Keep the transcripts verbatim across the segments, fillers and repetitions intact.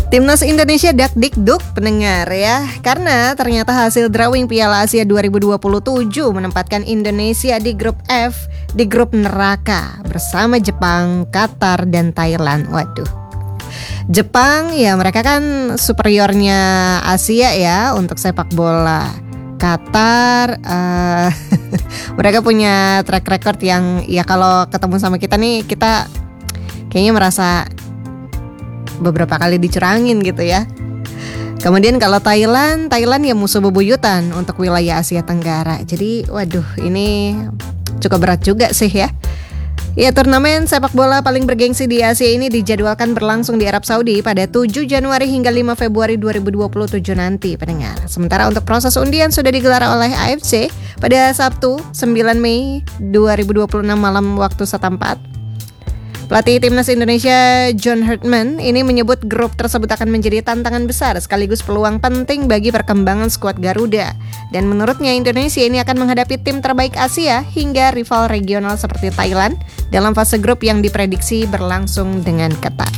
Timnas Indonesia dakdikduk pendengar ya, karena ternyata hasil drawing Piala Asia dua ribu dua puluh tujuh menempatkan Indonesia di grup F, di grup neraka bersama Jepang, Qatar, dan Thailand. Waduh, Jepang ya mereka kan superiornya Asia ya untuk sepak bola. Qatar uh, mereka punya track record yang ya kalau ketemu sama kita nih kita kayaknya merasa beberapa kali dicurangin gitu ya. Kemudian kalau Thailand, Thailand ya musuh bebuyutan untuk wilayah Asia Tenggara. Jadi waduh ini cukup berat juga sih ya. Ya, turnamen sepak bola paling bergengsi di Asia ini dijadwalkan berlangsung di Arab Saudi pada tujuh Januari hingga lima Februari dua ribu dua puluh tujuh nanti pendengar. Sementara untuk proses undian sudah digelar oleh A F C pada Sabtu sembilan Mei dua ribu dua puluh enam malam waktu setempat. Pelatih Timnas Indonesia John Herdman ini menyebut grup tersebut akan menjadi tantangan besar sekaligus peluang penting bagi perkembangan skuad Garuda. Dan menurutnya Indonesia ini akan menghadapi tim terbaik Asia hingga rival regional seperti Thailand dalam fase grup yang diprediksi berlangsung dengan ketat.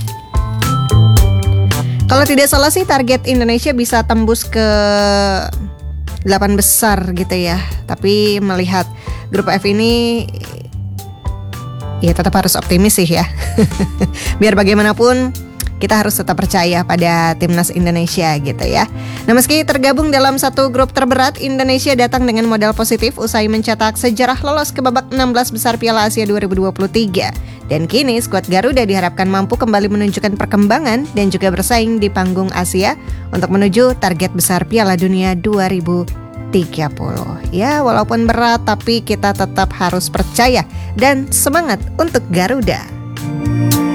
Kalau tidak salah sih target Indonesia bisa tembus ke delapan besar gitu ya. Tapi melihat grup F ini ya tetap harus optimis sih ya. Biar bagaimanapun kita harus tetap percaya pada Timnas Indonesia gitu ya. Nah, meski tergabung dalam satu grup terberat, Indonesia datang dengan modal positif usai mencetak sejarah lolos ke babak enam belas besar Piala Asia dua ribu dua puluh tiga. Dan kini skuad Garuda diharapkan mampu kembali menunjukkan perkembangan dan juga bersaing di panggung Asia untuk menuju target besar Piala Dunia dua ribu tiga puluh. Ya, walaupun berat tapi kita tetap harus percaya dan semangat untuk Garuda.